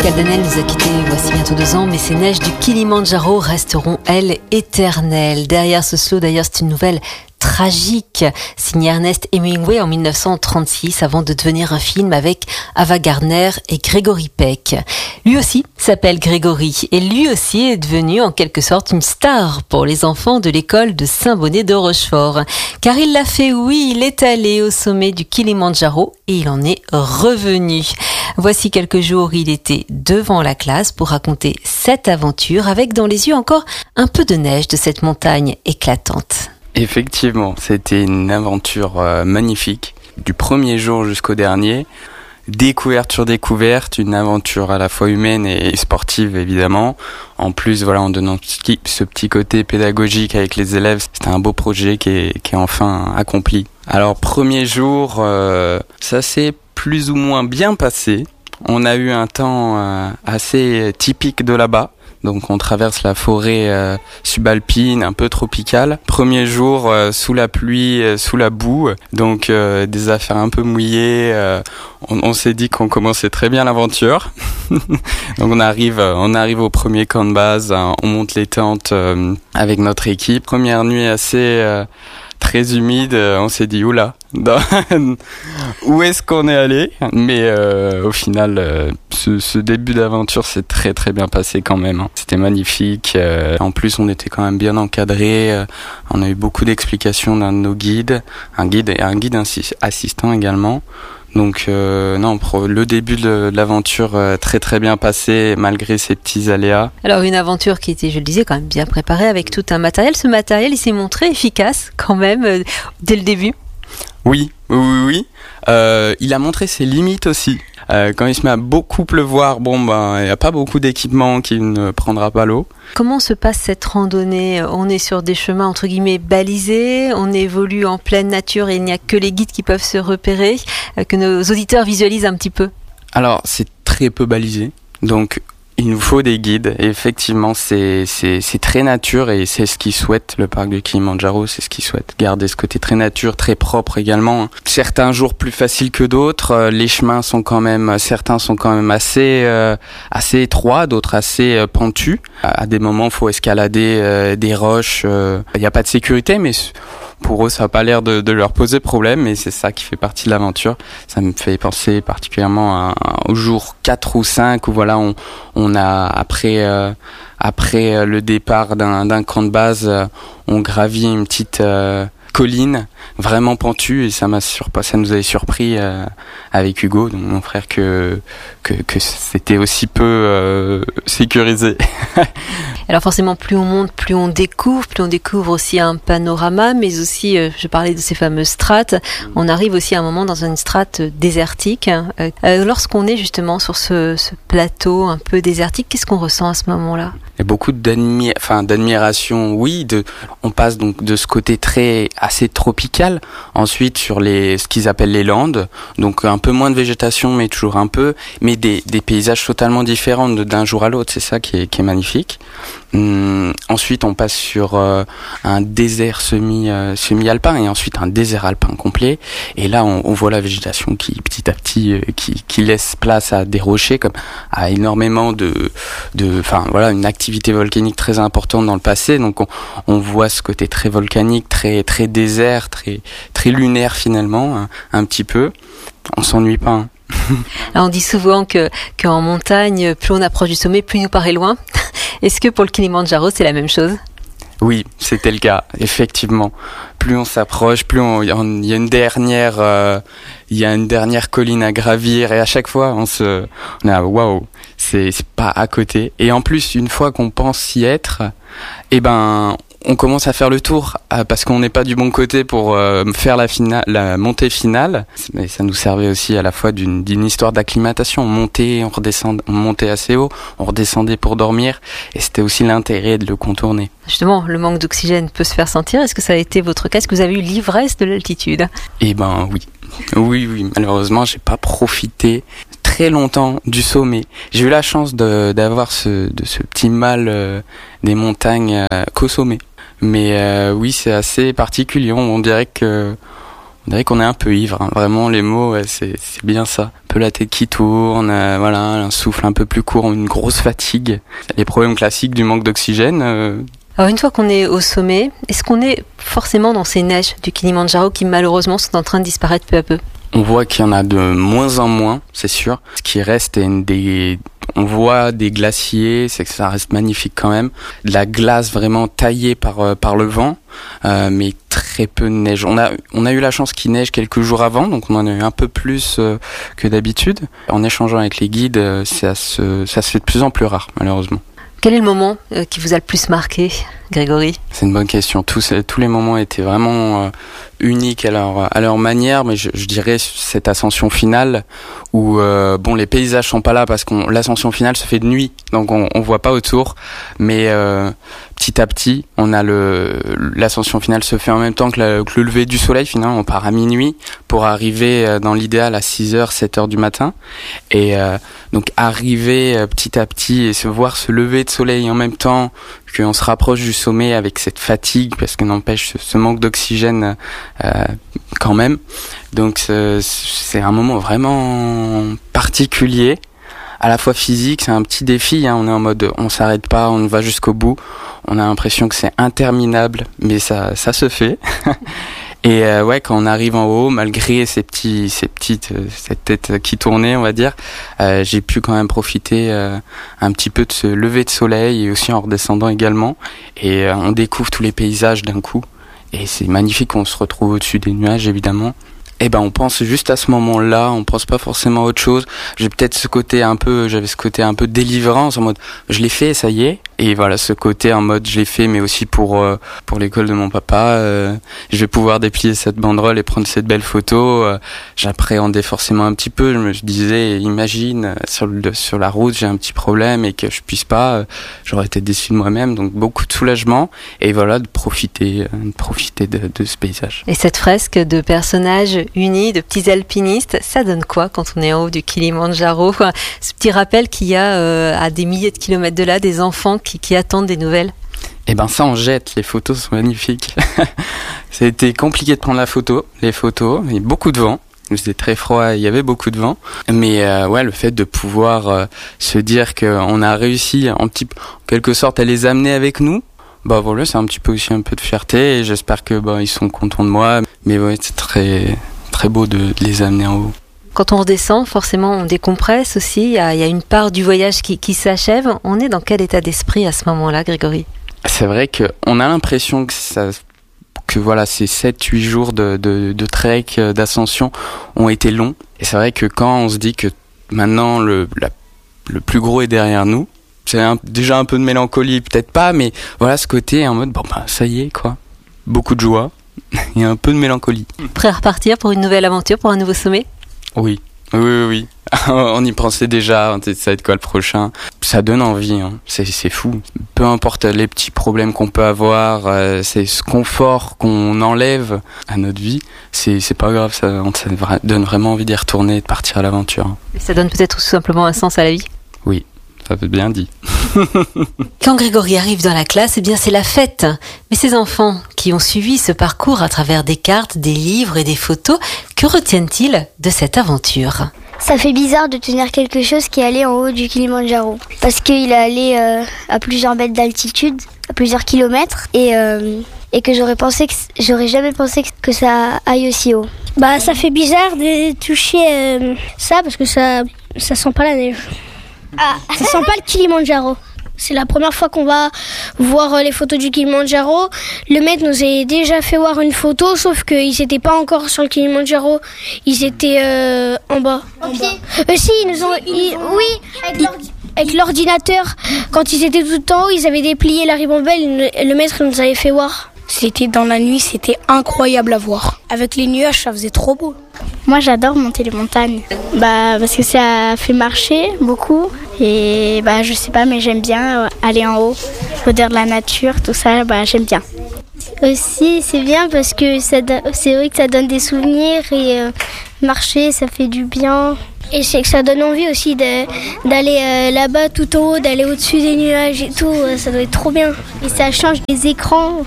Pascal Danel nous a quittés voici bientôt 2 ans, mais ces neiges du Kilimandjaro resteront, elles, éternelles. Derrière ce slow, d'ailleurs, c'est une nouvelle tragique, signé Ernest Hemingway en 1936, avant de devenir un film avec Ava Gardner et Gregory Peck. Lui aussi s'appelle Grégory, et lui aussi est devenu en quelque sorte une star pour les enfants de l'école de Saint-Bonnet de Rochefort. Car il l'a fait, oui, il est allé au sommet du Kilimandjaro et il en est revenu. Voici quelques jours, il était devant la classe pour raconter cette aventure avec dans les yeux encore un peu de neige de cette montagne éclatante. Effectivement, c'était une aventure magnifique, du premier jour jusqu'au dernier. Découverte sur découverte, une aventure à la fois humaine et sportive évidemment. En plus, voilà, en donnant ce petit côté pédagogique avec les élèves, c'était un beau projet qui est enfin accompli. Alors, premier jour, ça s'est plus ou moins bien passé. On a eu un temps assez typique de là-bas. Donc on traverse la forêt subalpine, un peu tropicale. Premier jour sous la pluie, sous la boue, donc des affaires un peu mouillées. On s'est dit qu'on commençait très bien l'aventure. Donc on arrive au premier camp de base, on monte les tentes avec notre équipe. Première nuit assez très humide, on s'est dit oula, où est-ce qu'on est allé? Mais au final, ce début d'aventure s'est très très bien passé quand même. C'était magnifique. En plus, on était quand même bien encadrés. On a eu beaucoup d'explications d'un de nos guides, un guide assistant également. Donc le début de l'aventure très très bien passé malgré ces petits aléas. Alors une aventure qui était, je le disais, quand même bien préparée avec tout un matériel. Ce matériel, il s'est montré efficace quand même dès le début. Oui. Il a montré ses limites aussi. Quand il se met à beaucoup pleuvoir, il n'y a pas beaucoup d'équipement qui ne prendra pas l'eau. Comment se passe cette randonnée? On est sur des chemins entre guillemets balisés, on évolue en pleine nature et il n'y a que les guides qui peuvent se repérer, que nos auditeurs visualisent un petit peu. Alors c'est très peu balisé, donc il nous faut des guides. Et effectivement, c'est très nature et c'est ce qu'ils souhaitent, le parc du Kilimandjaro, c'est ce qu'ils souhaitent. Garder ce côté très nature, très propre également. Certains jours plus faciles que d'autres. Les chemins sont certains sont quand même assez étroits, d'autres assez pentus. À des moments, faut escalader des roches. Il n'y a pas de sécurité, mais pour eux, ça n'a pas l'air de leur poser problème, mais c'est ça qui fait partie de l'aventure. Ça me fait penser particulièrement au jour 4 ou 5 où voilà, on a après le départ d'un camp de base, on gravit une petite colline vraiment pentue et ça nous avait surpris avec Hugo, donc mon frère, que c'était aussi peu sécurisé. Alors forcément, plus on monte, plus on découvre aussi un panorama, mais aussi, je parlais de ces fameuses strates, on arrive aussi à un moment dans une strate désertique. Lorsqu'on est justement sur ce plateau un peu désertique, qu'est-ce qu'on ressent à ce moment-là? Il y a beaucoup d'admiration, oui. On passe donc de ce côté assez tropical, ensuite sur ce qu'ils appellent les landes, donc un peu moins de végétation, mais toujours un peu, mais des paysages totalement différents d'un jour à l'autre. C'est ça qui est magnifique. Ensuite, on passe sur un désert semi-alpin et ensuite un désert alpin complet. Et là, on voit la végétation qui petit à petit qui laisse place à des rochers, comme à énormément une activité volcanique très importante dans le passé. Donc on voit ce côté très volcanique, très très désert, très très lunaire finalement, un petit peu. On s'ennuie pas. Alors on dit souvent qu'en montagne, plus on approche du sommet, plus il nous paraît loin. Est-ce que pour le Kilimandjaro, c'est la même chose? Oui, c'était le cas, effectivement. Plus on s'approche, plus il y a une dernière colline à gravir et à chaque fois on est à waouh, c'est pas à côté. Et en plus, une fois qu'on pense y être, on commence à faire le tour parce qu'on n'est pas du bon côté pour faire la montée finale. Mais ça nous servait aussi à la fois d'une histoire d'acclimatation. On montait, on montait assez haut, on redescendait pour dormir et c'était aussi l'intérêt de le contourner. Justement, le manque d'oxygène peut se faire sentir. Est-ce que ça a été votre cas? Est-ce que vous avez eu l'ivresse de l'altitude? Oui. Malheureusement, j'ai pas profité très longtemps du sommet. J'ai eu la chance d'avoir ce petit mal des montagnes qu'au sommet. Mais oui, c'est assez particulier. On dirait que On dirait qu'on est un peu ivre, hein. Vraiment les mots, ouais, c'est bien ça. Un peu la tête qui tourne, voilà, un souffle un peu plus court, une grosse fatigue. Les problèmes classiques du manque d'oxygène. Alors une fois qu'on est au sommet, est-ce qu'on est forcément dans ces neiges du Kilimandjaro qui malheureusement sont en train de disparaître peu à peu? On voit qu'il y en a de moins en moins, c'est sûr. Ce qui reste on voit des glaciers, c'est que ça reste magnifique quand même. De la glace vraiment taillée par le vent, mais très peu de neige. On a eu la chance qu'il neige quelques jours avant, donc on en a eu un peu plus que d'habitude. En échangeant avec les guides, ça se fait de plus en plus rare, malheureusement. Quel est le moment qui vous a le plus marqué, Grégory? C'est une bonne question. Tous les moments étaient vraiment uniques à leur manière, mais je dirais cette ascension finale où les paysages sont pas là parce que l'ascension finale se fait de nuit, donc on voit pas autour, mais petit à petit, on a l'ascension finale se fait en même temps que le lever du soleil. Finalement, on part à minuit pour arriver dans l'idéal à 6h, 7h du matin, et donc arriver petit à petit et se voir se lever de soleil en même temps qu'on se rapproche du sommet avec cette fatigue, parce que n'empêche ce manque d'oxygène quand même. Donc c'est un moment vraiment particulier, à la fois physique, c'est un petit défi, hein. On est en mode on s'arrête pas, on va jusqu'au bout. On a l'impression que c'est interminable, mais ça se fait. Et quand on arrive en haut, malgré cette tête qui tournait, on va dire, j'ai pu quand même profiter un petit peu de ce lever de soleil et aussi en redescendant également. Et on découvre tous les paysages d'un coup. Et c'est magnifique, on se retrouve au-dessus des nuages, évidemment. Et on pense juste à ce moment-là, on pense pas forcément à autre chose. J'avais ce côté un peu délivrance, en mode je l'ai fait, ça y est. Et voilà, ce côté en mode je l'ai fait, mais aussi pour l'école de mon papa, je vais pouvoir déplier cette banderole et prendre cette belle photo. J'appréhendais forcément un petit peu, je me disais, imagine sur la route j'ai un petit problème et que je puisse pas, j'aurais été déçu de moi-même. Donc beaucoup de soulagement et voilà, de profiter de ce paysage. Et cette fresque de personnages unis, de petits alpinistes, ça donne quoi quand on est en haut du Kilimandjaro? Ce petit rappel qu'il y a à des milliers de kilomètres de là des enfants qui attendent des nouvelles. Ça en jette, les photos sont magnifiques. Ça a été compliqué de prendre les photos, il y a beaucoup de vent. C'était très froid, il y avait beaucoup de vent. Mais le fait de pouvoir se dire qu'on a réussi en quelque sorte à les amener avec nous, voilà, c'est un petit peu aussi un peu de fierté et j'espère que ils sont contents de moi. Mais ouais, c'est très très beau de les amener en haut. Quand on redescend, forcément, on décompresse aussi. Il y a une part du voyage qui s'achève. On est dans quel état d'esprit à ce moment-là, Grégory? C'est vrai qu'on a l'impression que ces 7-8 jours de trek, d'ascension ont été longs. Et c'est vrai que quand on se dit que maintenant le plus gros est derrière nous, c'est déjà un peu de mélancolie, peut-être pas, mais voilà ce côté en mode ça y est quoi. Beaucoup de joie et un peu de mélancolie. Prêt à repartir pour une nouvelle aventure, pour un nouveau sommet? Oui. On y pensait déjà, ça va être quoi le prochain? Ça donne envie, hein. C'est fou. Peu importe les petits problèmes qu'on peut avoir, c'est ce confort qu'on enlève à notre vie, c'est pas grave, ça donne vraiment envie d'y retourner et de partir à l'aventure. Et ça donne peut-être tout simplement un sens à la vie? Oui, ça peut être bien dit. Quand Grégory arrive dans la classe, c'est la fête. Mais ces enfants qui ont suivi ce parcours à travers des cartes, des livres et des photos, que retiennent-ils de cette aventure? Ça fait bizarre de tenir quelque chose qui est allé en haut du Kilimandjaro. Parce qu'il est allé à plusieurs mètres d'altitude, à plusieurs kilomètres, et que j'aurais jamais pensé que ça aille aussi haut. Ça fait bizarre de toucher ça parce que ça sent pas la neige. Ça sent pas le Kilimandjaro. C'est la première fois qu'on va voir les photos du Kilimandjaro. Le maître nous a déjà fait voir une photo, sauf qu'ils n'étaient pas encore sur le Kilimandjaro. Ils étaient en bas. Si, ils nous ont... Oui, avec l'ordinateur. Quand ils étaient tout en haut, ils avaient déplié la ribambelle. Le maître nous avait fait voir. C'était dans la nuit, c'était incroyable à voir. Avec les nuages, ça faisait trop beau. Moi, j'adore monter les montagnes. Parce que ça fait marcher beaucoup. Et je sais pas, mais j'aime bien aller en haut. L'odeur de la nature, tout ça, j'aime bien. Aussi, c'est bien parce que c'est vrai que ça donne des souvenirs et marcher, ça fait du bien. Et c'est que ça donne envie aussi d'aller là-bas tout en haut, d'aller au-dessus des nuages et tout. Ça doit être trop bien. Et ça change des écrans.